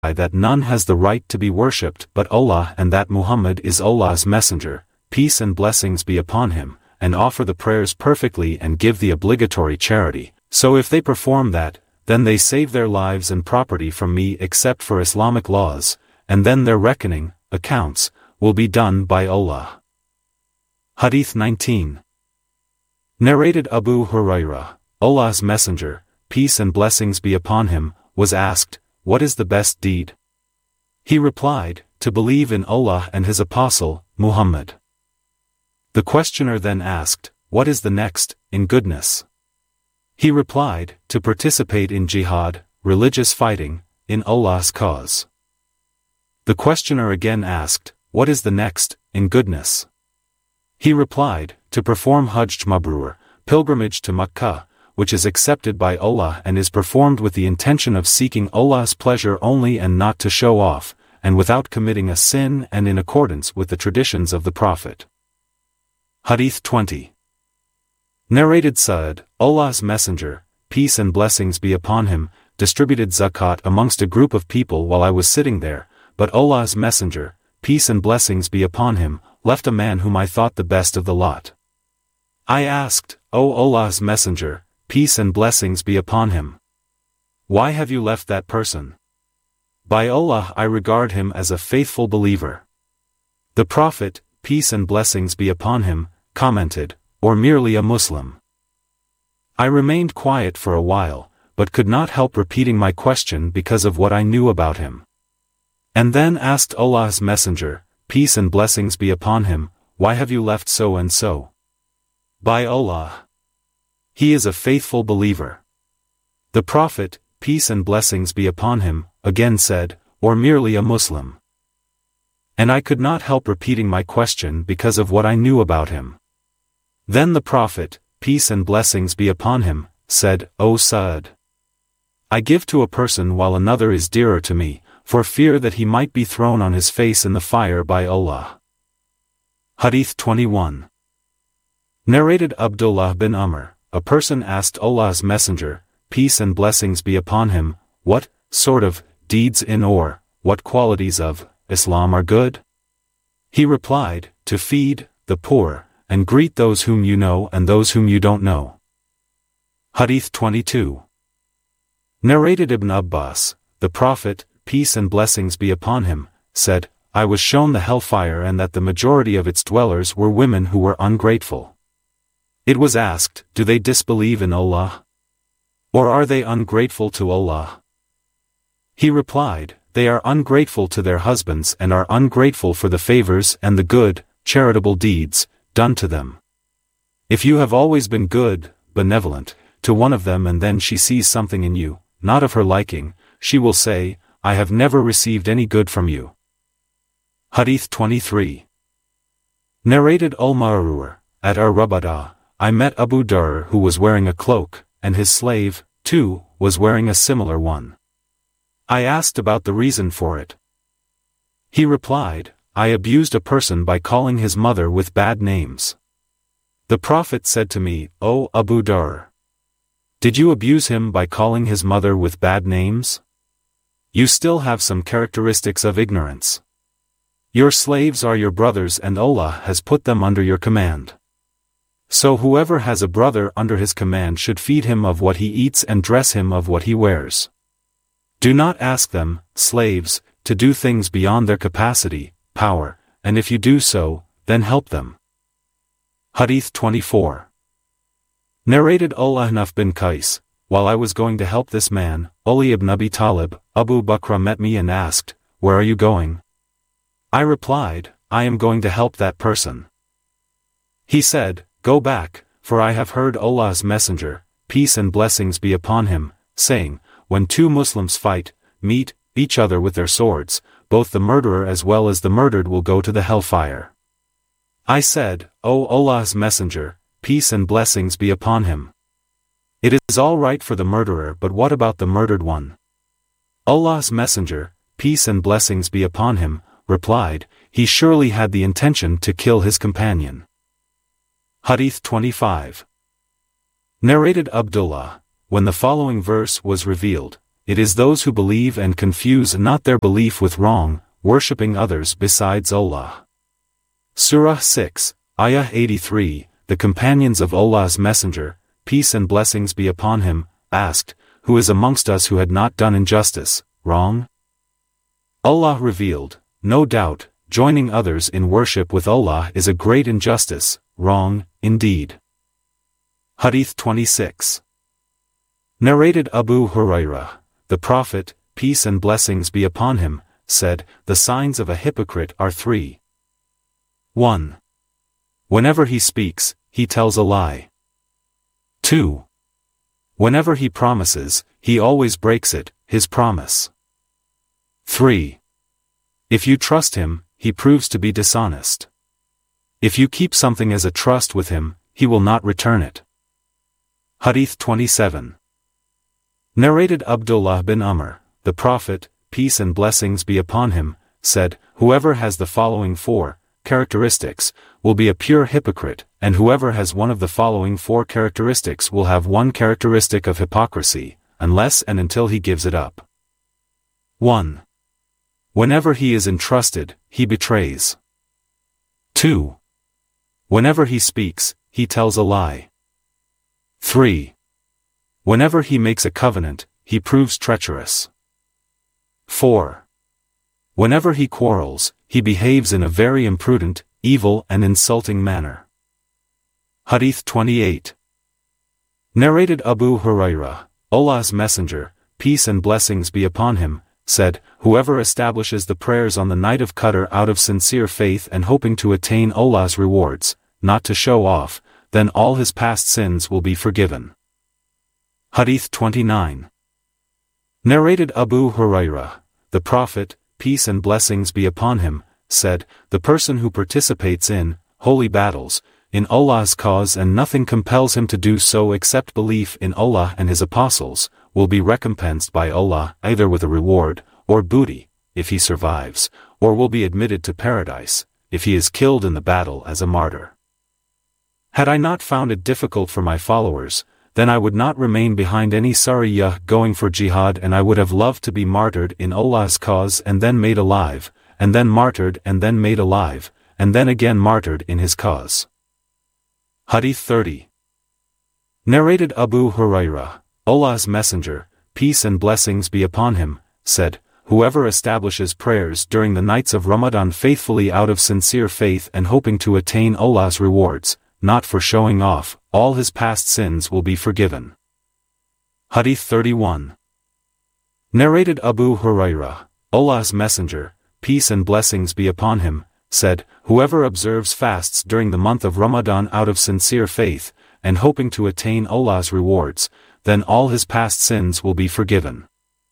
that none has the right to be worshipped but Allah and that Muhammad is Allah's messenger, peace and blessings be upon him, and offer the prayers perfectly and give the obligatory charity. So if they perform that, then they save their lives and property from me except for Islamic laws, and then their reckoning, accounts, will be done by Allah. Hadith 19. Narrated Abu Hurairah, Allah's Messenger, peace and blessings be upon him, was asked, "What is the best deed?" He replied, "To believe in Allah and His Apostle, Muhammad." The questioner then asked, "What is the next, in goodness?" He replied, "To participate in jihad, religious fighting, in Allah's cause." The questioner again asked, "What is the next, in goodness?" He replied, "To perform Hajj Mabrur, pilgrimage to Makkah, which is accepted by Allah and is performed with the intention of seeking Allah's pleasure only and not to show off, and without committing a sin and in accordance with the traditions of the Prophet." Hadith 20. Narrated Sa'd, Allah's Messenger, peace and blessings be upon him, distributed zakat amongst a group of people while I was sitting there, but Allah's Messenger, peace and blessings be upon him, left a man whom I thought the best of the lot. I asked, "O Allah's Messenger, peace and blessings be upon him, why have you left that person?" "By Allah, I regard him as a faithful believer." The Prophet, peace and blessings be upon him, commented, "Or merely a Muslim." I remained quiet for a while, but could not help repeating my question because of what I knew about him. And then asked Allah's Messenger, peace and blessings be upon him, "Why have you left so and so?" "By Allah, he is a faithful believer." The Prophet, peace and blessings be upon him, again said, "Or merely a Muslim." And I could not help repeating my question because of what I knew about him. Then the Prophet, peace and blessings be upon him, said, "O Sa'd, I give to a person while another is dearer to me, for fear that he might be thrown on his face in the fire by Allah." Hadith 21. Narrated Abdullah bin Amr, a person asked Allah's Messenger, peace and blessings be upon him, "What sort of deeds in or what qualities of Islam are good?" He replied, "To feed the poor, and greet those whom you know and those whom you don't know." Hadith 22. Narrated Ibn Abbas, the Prophet, peace and blessings be upon him, said, "I was shown the hellfire and that the majority of its dwellers were women who were ungrateful." It was asked, "Do they disbelieve in Allah? Or are they ungrateful to Allah?" He replied, "They are ungrateful to their husbands and are ungrateful for the favors and the good, charitable deeds, done to them. If you have always been good, benevolent, to one of them and then she sees something in you, not of her liking, she will say, 'I have never received any good from you.'" Hadith 23. Narrated Al-Ma'rur, at Ar-Rabada, I met Abu Dur who was wearing a cloak, and his slave, too, was wearing a similar one. I asked about the reason for it. He replied, "I abused a person by calling his mother with bad names." The Prophet said to me, "O Abu Dur, did you abuse him by calling his mother with bad names? You still have some characteristics of ignorance. Your slaves are your brothers and Allah has put them under your command. So whoever has a brother under his command should feed him of what he eats and dress him of what he wears. Do not ask them, slaves, to do things beyond their capacity, power, and if you do so, then help them." Hadith 24. Narrated Al-Ahnaf bin Qais, while I was going to help this man, Ali ibn Abi Talib, Abu Bakr met me and asked, "Where are you going?" I replied, "I am going to help that person." He said, "Go back, for I have heard Allah's Messenger, peace and blessings be upon him, saying, when two Muslims meet each other with their swords, both the murderer as well as the murdered will go to the hellfire." I said, "O Allah's Messenger, peace and blessings be upon him, it is all right for the murderer, but what about the murdered one?" Allah's Messenger, peace and blessings be upon him, replied, "He surely had the intention to kill his companion." Hadith 25. Narrated Abdullah, when the following verse was revealed, it is those who believe and confuse not their belief with wrong, worshipping others besides Allah. Surah 6, Ayah 83, the companions of Allah's Messenger, peace and blessings be upon him, asked, who is amongst us who had not done injustice, wrong? Allah revealed, no doubt, joining others in worship with Allah is a great injustice, wrong, indeed. Hadith 26. Narrated Abu Hurairah, the Prophet, peace and blessings be upon him, said, the signs of a hypocrite are 3. 1. Whenever he speaks, he tells a lie. 2. Whenever he promises, he always breaks it, his promise. 3. If you trust him, he proves to be dishonest. If you keep something as a trust with him, he will not return it. Hadith 27. Narrated Abdullah bin Amr, the Prophet, peace and blessings be upon him, said, whoever has the following 4 characteristics, will be a pure hypocrite, and whoever has one of the following 4 characteristics will have one characteristic of hypocrisy, unless and until he gives it up. 1. Whenever he is entrusted, he betrays. 2. Whenever he speaks, he tells a lie. 3. Whenever he makes a covenant, he proves treacherous. 4. Whenever he quarrels, he behaves in a very imprudent, evil and insulting manner. Hadith 28. Narrated Abu Hurairah, Allah's Messenger, peace and blessings be upon him, said, whoever establishes the prayers on the night of Qadr out of sincere faith and hoping to attain Allah's rewards, not to show off, then all his past sins will be forgiven. Hadith 29. Narrated Abu Hurairah, the Prophet, peace and blessings be upon him, said, the person who participates in holy battles, in Allah's cause and nothing compels him to do so except belief in Allah and His apostles, will be recompensed by Allah either with a reward, or booty, if he survives, or will be admitted to paradise, if he is killed in the battle as a martyr. Had I not found it difficult for my followers, then I would not remain behind any sariyah going for jihad, and I would have loved to be martyred in Allah's cause and then made alive, and then martyred and then made alive, and then again martyred in His cause. Hadith 30. Narrated Abu Hurairah, Allah's Messenger, peace and blessings be upon him, said, whoever establishes prayers during the nights of Ramadan faithfully out of sincere faith and hoping to attain Allah's rewards, not for showing off, all his past sins will be forgiven. Hadith 31. Narrated Abu Hurairah, Allah's Messenger, peace and blessings be upon him, said, whoever observes fasts during the month of Ramadan out of sincere faith, and hoping to attain Allah's rewards, then all his past sins will be forgiven.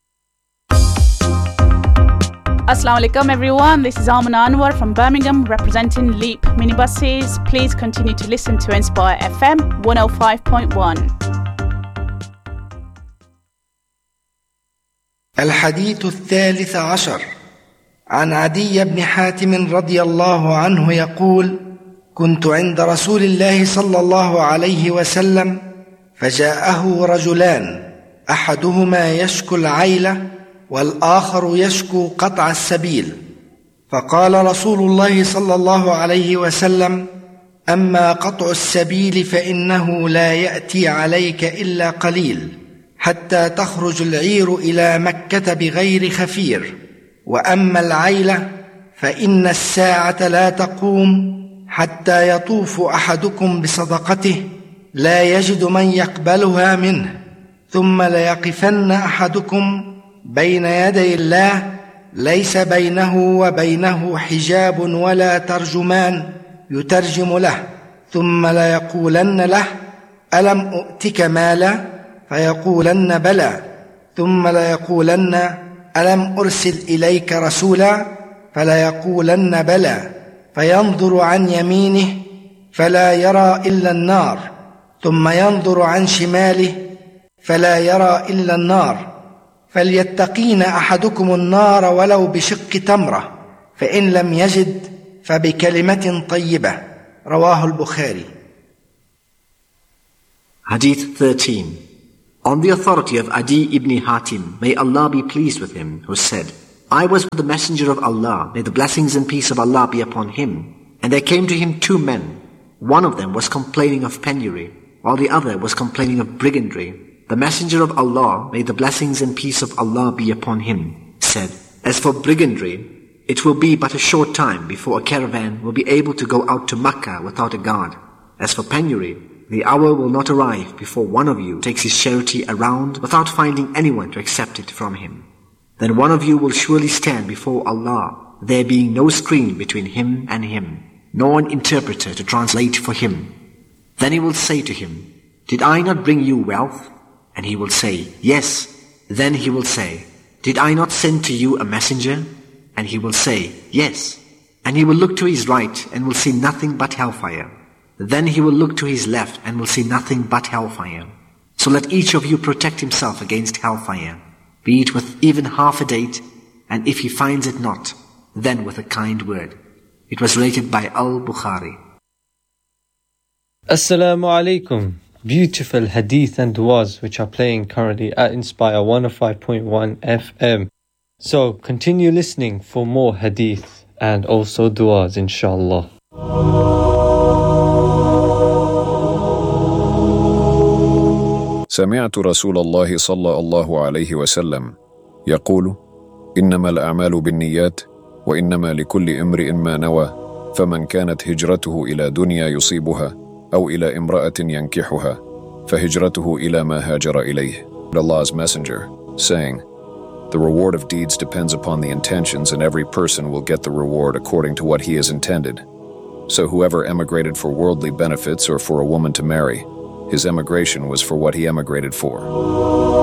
Assalamu alaikum everyone, this is Amina Anwar from Birmingham representing Leap Minibuses. Please continue to listen to Inspire FM 105.1. الحديث 13 عن عدي بن حاتم رضي الله عنه يقول: كنت عند رسول الله صلى الله عليه وسلم فجاءه رجلان أحدهما يشكو العيلة والآخر يشكو قطع السبيل، فقال رسول الله صلى الله عليه وسلم: أما قطع السبيل فإنه لا يأتي عليك إلا قليل حتى تخرج العير إلى مكة بغير خفير، وأما العيلة فإن الساعة لا تقوم حتى يطوف أحدكم بصدقته لا يجد من يقبلها منه، ثم ليقفن أحدكم بين يدي الله ليس بينه وبينه حجاب ولا ترجمان يترجم له، ثم ليقولن له: ألم أؤتك مالا؟ فيقولن بلى، ثم ليقولن: ألم أرسل إليك رسولا؟ فليقولن بلى، فينظر عن يمينه فلا يرى إلا النار، ثم ينظر عن شماله فلا يرى إلا النار، فليتقين أحدكم النار ولو بشق تمرة، فإن لم يجد فبكلمة طيبة. رواه البخاري. Hadith 13. On the authority of Adi ibn Hatim, may Allah be pleased with him, who said, I was with the Messenger of Allah, may the blessings and peace of Allah be upon him. And there came to him 2 men. One of them was complaining of penury, while the other was complaining of brigandry. The Messenger of Allah, may the blessings and peace of Allah be upon him, said, As for brigandry, it will be but a short time before a caravan will be able to go out to Makkah without a guard. As for penury, the hour will not arrive before one of you takes his charity around without finding anyone to accept it from him. Then one of you will surely stand before Allah, there being no screen between him and him, nor an interpreter to translate for him. Then he will say to him, Did I not bring you wealth? And he will say, Yes. Then he will say, Did I not send to you a messenger? And he will say, Yes. And he will look to his right and will see nothing but hellfire. Then he will look to his left and will see nothing but hellfire. So let each of you protect himself against hellfire, be it with even half a date, and if he finds it not, then with a kind word. It was related by Al-Bukhari. Assalamu alaikum. Beautiful hadith and du'as which are playing currently at Inspire 105.1 FM. So continue listening for more hadith and also du'as, inshallah. سمعت رسول الله صلى الله عليه وسلم يقول إنما الأعمال بالنيات وإنما لكل امرئ ما نوى فمن كانت هجرته إلى دنيا يصيبها أو إلى امرأة ينكحها فهجرته إلى ما هاجر إليه. Allah's Messenger, saying, The reward of deeds depends upon the intentions, and every person will get the reward according to what he has intended. So whoever emigrated for worldly benefits or for a woman to marry, his emigration was for what he emigrated for.